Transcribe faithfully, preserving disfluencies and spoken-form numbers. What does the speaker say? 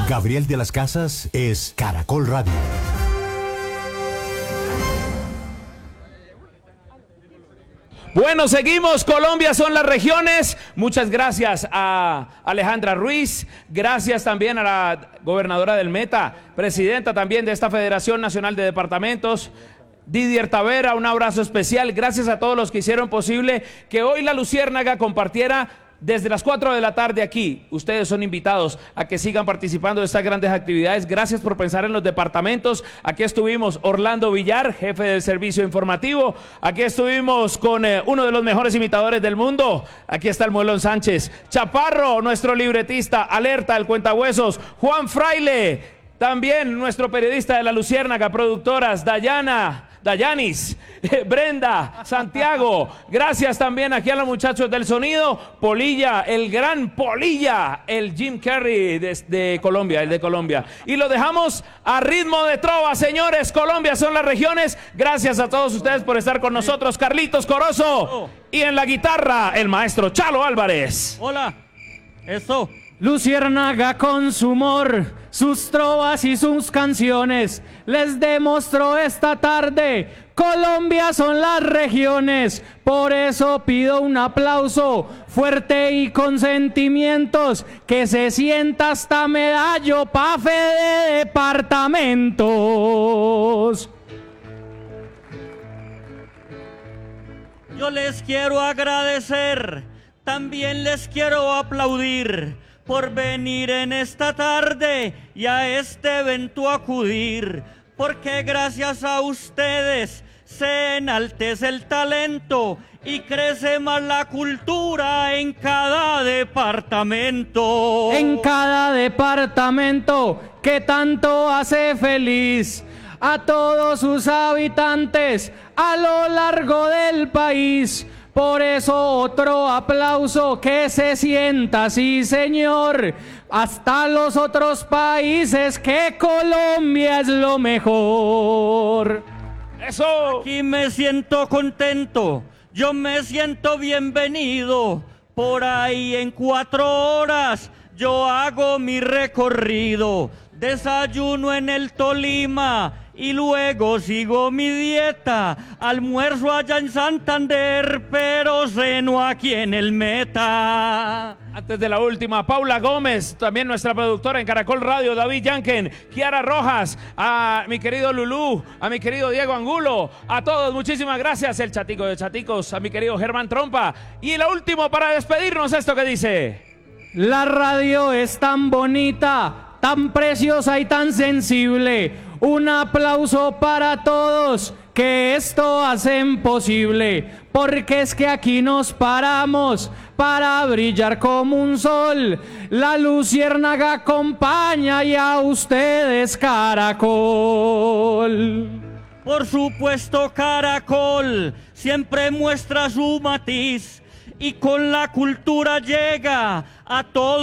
Gabriel de las Casas es Caracol Radio. Bueno, seguimos. Colombia son las regiones. Muchas gracias a Alejandra Ruiz. Gracias también a la gobernadora del Meta, presidenta también de esta Federación Nacional de Departamentos, Didier Tavera. Un abrazo especial. Gracias a todos los que hicieron posible que hoy la Luciérnaga compartiera desde las cuatro de la tarde aquí. Ustedes son invitados a que sigan participando de estas grandes actividades. Gracias por pensar en los departamentos. Aquí estuvimos Orlando Villar, jefe del servicio informativo. Aquí estuvimos con eh, uno de los mejores imitadores del mundo. Aquí está el Muelón Sánchez. Chaparro, nuestro libretista. Alerta, el cuentahuesos. Juan Fraile, también nuestro periodista de la Luciérnaga. Productoras, Dayana, Dayanis, Brenda, Santiago. Gracias también aquí a los muchachos del sonido. Polilla, el gran Polilla, el Jim Carrey de, de Colombia, el de Colombia. Y lo dejamos a ritmo de trova, señores. Colombia son las regiones. Gracias a todos ustedes por estar con nosotros. Carlitos Corozo. Y en la guitarra, el maestro Chalo Álvarez. Hola. Eso. Luciérnaga con su humor, sus trovas y sus canciones, les demostró esta tarde, Colombia son las regiones. Por eso pido un aplauso fuerte y con sentimientos, que se sienta hasta Medallo pa' fe de departamentos. Yo les quiero agradecer, también les quiero aplaudir por venir en esta tarde y a este evento acudir, porque gracias a ustedes se enaltece el talento y crece más la cultura en cada departamento. En cada departamento que tanto hace feliz a todos sus habitantes a lo largo del país. Por eso otro aplauso que se sienta, sí señor, hasta los otros países, que Colombia es lo mejor. Eso. Aquí me siento contento, yo me siento bienvenido. Por ahí en cuatro horas yo hago mi recorrido. Desayuno en el Tolima y luego sigo mi dieta. Almuerzo allá en Santander, pero ceno aquí en el Meta. Antes de la última, Paula Gómez, también nuestra productora en Caracol Radio, David Yanken, Kiara Rojas, a mi querido Lulú, a mi querido Diego Angulo, a todos, muchísimas gracias. El Chatico de Chaticos, a mi querido Germán Trompa. Y la última para despedirnos, esto que dice: la radio es tan bonita, tan preciosa y tan sensible. Un aplauso para todos que esto hacen posible, porque es que aquí nos paramos para brillar como un sol. La Luciérnaga acompaña y a ustedes Caracol. Por supuesto, Caracol siempre muestra su matiz y con la cultura llega a todos.